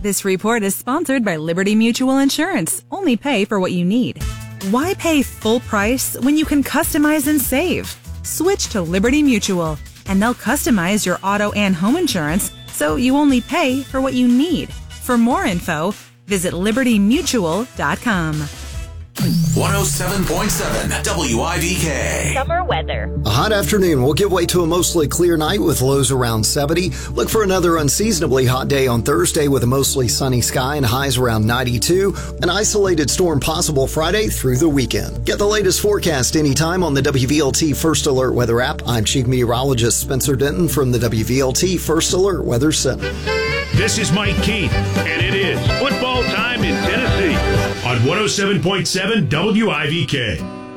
This report is sponsored by Liberty Mutual Insurance. Only pay for what you need. Why pay full price when you can customize and save? Switch to Liberty Mutual, and they'll customize your auto and home insurance so you only pay for what you need. For more info, visit libertymutual.com. 107.7 WIVK. Summer weather. A hot afternoon will give way to a mostly clear night with lows around 70. Look for another unseasonably hot day on Thursday with a mostly sunny sky and highs around 92. An isolated storm possible Friday through the weekend. Get the latest forecast anytime on the WVLT First Alert Weather app. I'm Chief Meteorologist Spencer Denton from the WVLT First Alert Weather Center. This is Mike Keith, and it is football time in Tennessee on 107.7 WIVK.